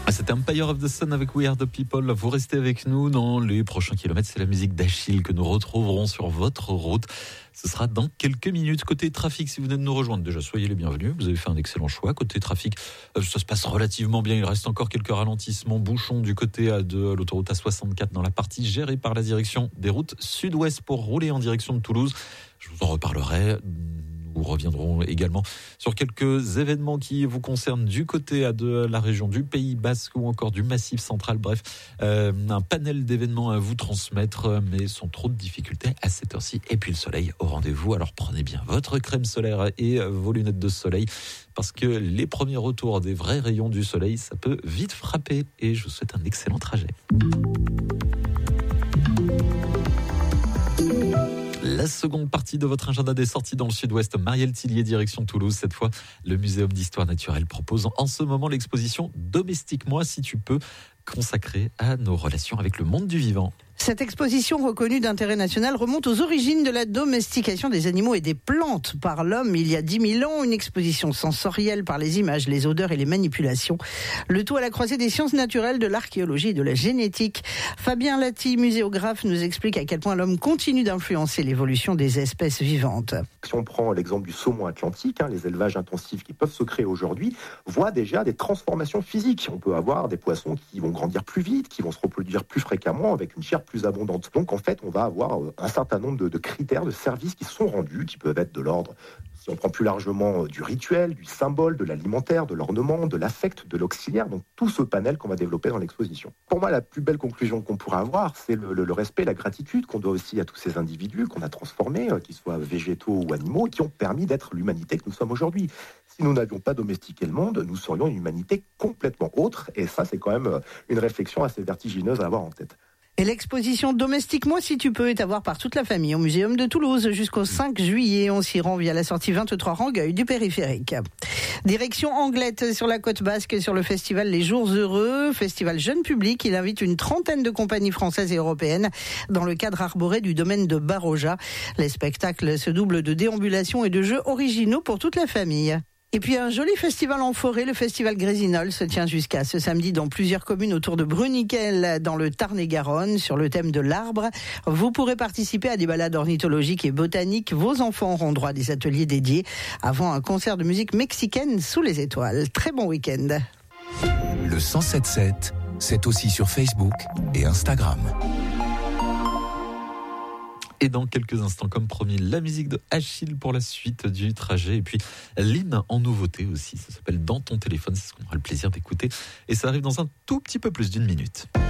C'était Empire of the Sun avec We Are the People. Vous restez avec nous dans les prochains kilomètres. C'est la musique d'Achille que nous retrouverons sur votre route. Ce sera dans quelques minutes. Côté trafic, si vous venez de nous rejoindre, déjà soyez les bienvenus. Vous avez fait un excellent choix. Côté trafic, ça se passe relativement bien. Il reste encore quelques ralentissements, bouchons du côté de l'autoroute A64 dans la partie gérée par la direction des routes sud-ouest pour rouler en direction de Toulouse. Je vous en reparlerai. Nous reviendrons également sur quelques événements qui vous concernent du côté de la région du Pays Basque ou encore du Massif Central. Bref, un panel d'événements à vous transmettre, mais sans trop de difficultés à cette heure-ci. Et puis le soleil au rendez-vous. Alors prenez bien votre crème solaire et vos lunettes de soleil, parce que les premiers retours des vrais rayons du soleil, ça peut vite frapper. Et je vous souhaite un excellent trajet. La seconde partie de votre agenda des sorties dans le sud-ouest, Marielle Tillier, direction Toulouse. Cette fois, le Muséum d'Histoire Naturelle propose en ce moment l'exposition Domestique-moi si tu peux, consacrée à nos relations avec le monde du vivant. Cette exposition reconnue d'intérêt national remonte aux origines de la domestication des animaux et des plantes par l'homme il y a 10 000 ans. Une exposition sensorielle par les images, les odeurs et les manipulations. Le tout à la croisée des sciences naturelles, de l'archéologie et de la génétique. Fabien Lati, muséographe, nous explique à quel point l'homme continue d'influencer l'évolution des espèces vivantes. Si on prend l'exemple du saumon atlantique, les élevages intensifs qui peuvent se créer aujourd'hui voient déjà des transformations physiques. On peut avoir des poissons qui vont grandir plus vite, qui vont se reproduire plus fréquemment avec une chair plus abondante. Donc en fait, on va avoir un certain nombre de critères, de services qui sont rendus, qui peuvent être de l'ordre, si on prend plus largement, du rituel, du symbole, de l'alimentaire, de l'ornement, de l'affect, de l'auxiliaire, donc tout ce panel qu'on va développer dans l'exposition. Pour moi, la plus belle conclusion qu'on pourra avoir, c'est le respect, la gratitude qu'on doit aussi à tous ces individus qu'on a transformés, qu'ils soient végétaux ou animaux, qui ont permis d'être l'humanité que nous sommes aujourd'hui. Si nous n'avions pas domestiqué le monde, nous serions une humanité complètement autre, et ça, c'est quand même une réflexion assez vertigineuse à avoir en tête. Et l'exposition Domestique-moi si tu peux est à voir par toute la famille au Muséum de Toulouse jusqu'au 5 juillet. On s'y rend via la sortie 23 Rangueil du périphérique. Direction Anglette sur la côte basque sur le festival Les Jours Heureux, festival jeune public. Il invite une trentaine de compagnies françaises et européennes dans le cadre arboré du domaine de Baroja. Les spectacles se doublent de déambulations et de jeux originaux pour toute la famille. Et puis un joli festival en forêt, le festival Grésinol, se tient jusqu'à ce samedi dans plusieurs communes autour de Bruniquel, dans le Tarn-et-Garonne, sur le thème de l'arbre. Vous pourrez participer à des balades ornithologiques et botaniques. Vos enfants auront droit à des ateliers dédiés avant un concert de musique mexicaine sous les étoiles. Très bon week-end. Le 107.7, c'est aussi sur Facebook et Instagram. Et dans quelques instants, comme promis, la musique de Achille pour la suite du trajet. Et puis l'hymne en nouveauté aussi, ça s'appelle Dans ton téléphone, c'est ce qu'on aura le plaisir d'écouter. Et ça arrive dans un tout petit peu plus d'une minute.